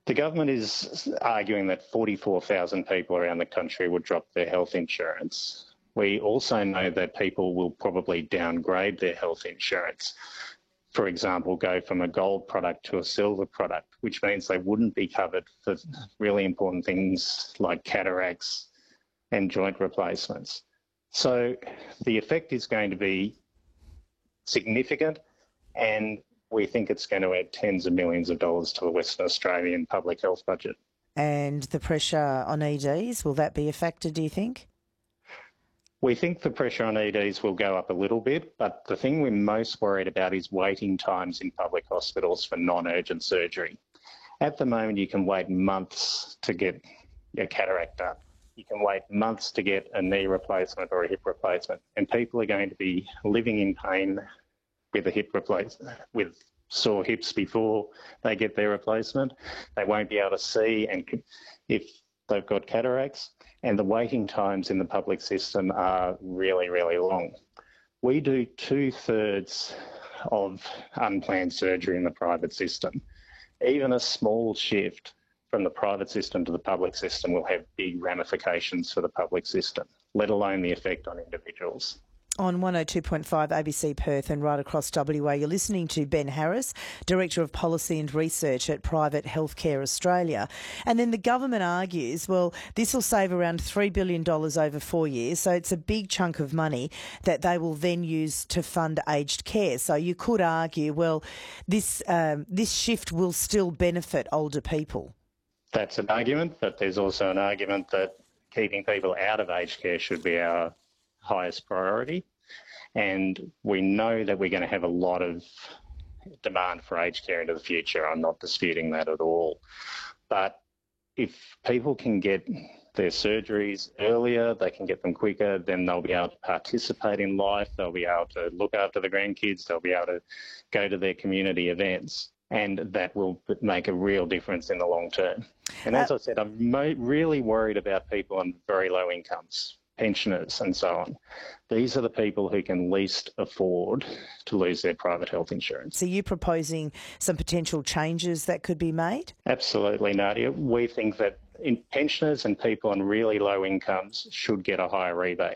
The government is arguing that 44,000 people around the country would drop their health insurance. We also know that people will probably downgrade their health insurance. For example, go from a gold product to a silver product, which means they wouldn't be covered for really important things like cataracts and joint replacements. So the effect is going to be significant, and we think it's going to add tens of millions of dollars to the Western Australian public health budget. And the pressure on EDs, will that be a factor, do you think? We think the pressure on EDs will go up a little bit, but the thing we're most worried about is waiting times in public hospitals for non-urgent surgery. At the moment, you can wait months to get your cataract done. You can wait months to get a knee replacement or a hip replacement, and people are going to be living in pain with a hip replacement, with sore hips before they get their replacement. They won't be able to see, and if they've got cataracts, and the waiting times in the public system are really, really long. We do 2/3 of unplanned surgery in the private system. Even a small shift from the private system to the public system will have big ramifications for the public system, let alone the effect on individuals. On 102.5 ABC Perth and right across WA, you're listening to Ben Harris, Director of Policy and Research at Private Healthcare Australia. And then the government argues, well, this will save around $3 billion over 4 years, so it's a big chunk of money that they will then use to fund aged care. So you could argue, well, this shift will still benefit older people. That's an argument, but there's also an argument that keeping people out of aged care should be our highest priority, and we know that we're going to have a lot of demand for aged care into the future. I'm not disputing that at all, but if people can get their surgeries earlier, they can get them quicker, then they'll be able to participate in life, they'll be able to look after the grandkids, they'll be able to go to their community events, and that will make a real difference in the long term. And as I said, I'm really worried about people on very low incomes, pensioners and so on. These are the people who can least afford to lose their private health insurance. So you're proposing some potential changes that could be made? Absolutely, Nadia. We think that pensioners and people on really low incomes should get a higher rebate.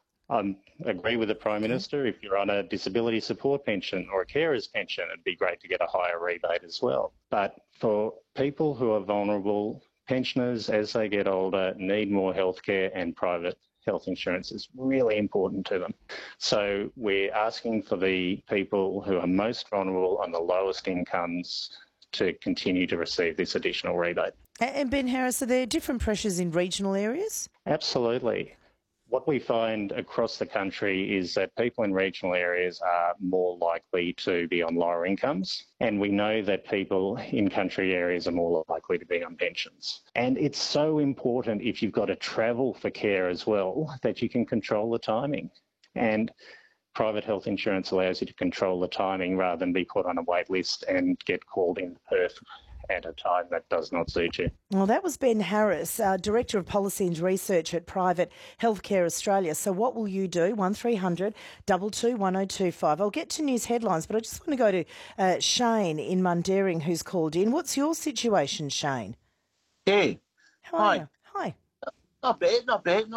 I agree with the Prime Minister. If you're on a disability support pension or a carer's pension, it'd be great to get a higher rebate as well. But for people who are vulnerable, pensioners as they get older need more healthcare, and private health insurance is really important to them. So we're asking for the people who are most vulnerable on the lowest incomes to continue to receive this additional rebate. And Ben Harris, are there different pressures in regional areas? Absolutely. What we find across the country is that people in regional areas are more likely to be on lower incomes, and we know that people in country areas are more likely to be on pensions. And it's so important, if you've got to travel for care as well, that you can control the timing. And private health insurance allows you to control the timing rather than be put on a wait list and get called into Perth at a time that does not suit you. Well, that was Ben Harris, Director of Policy and Research at Private Healthcare Australia. So what will you do? 1300 22 1025. I'll get to news headlines, but I just want to go to Shane in Mundaring who's called in. What's your situation, Shane? Yeah. How are you? Hi. Not bad.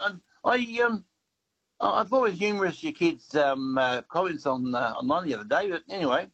I thought it was humorous, your kids' comments online the other day, but anyway.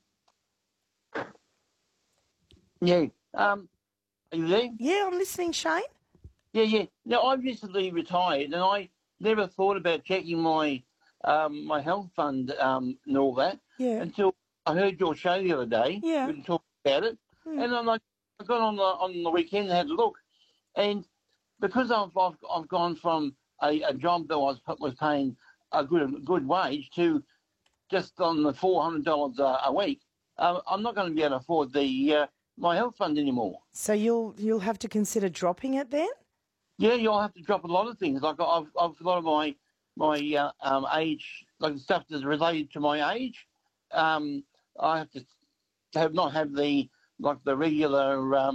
Yeah. Are you there? Yeah, I'm listening, Shane. Yeah. Now, I've recently retired, and I never thought about checking my my health fund and all that until I heard your show the other day. Yeah. We were talking about it, and I'm like, I got on the weekend and had a look, and because I've gone from a job that was paying a good wage to just on the $400 a week, I'm not going to be able to afford the my health fund anymore. So you'll have to consider dropping it then? Yeah, you'll have to drop a lot of things. Like I've a lot of my age, like the stuff that's related to my age. I have to not have the regular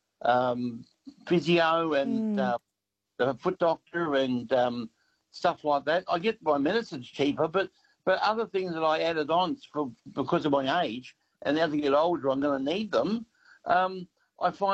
physio and the foot doctor and stuff like that. I get my medicines cheaper, but other things that I added on because of my age, and as I get older, I'm going to need them. I find